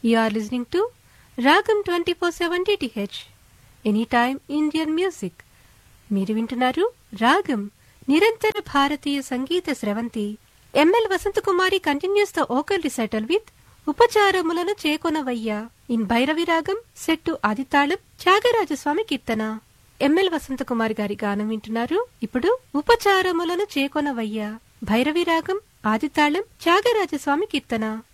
You are listening to Ragam 24/7 DTH, Anytime Indian Music. మీరు వింటున్నారు రాగం నిరంతర భారతీయ సంగీత స్రవంతి. ML Vasanthakumari continuous the vocal recital with ఉపచారములను చేకొనవయ్యా in Bhairavi రాగం set ఆదితాళం Tyagaraja Swamy కీర్తన. ML Vasanthakumari గారి గానం వింటున్నారు. ఇప్పుడు ఉపచారములను చేకొనవయ్యా భైరవి రాగం ఆదితాళం త్యాగరాజస్వామి కీర్తన.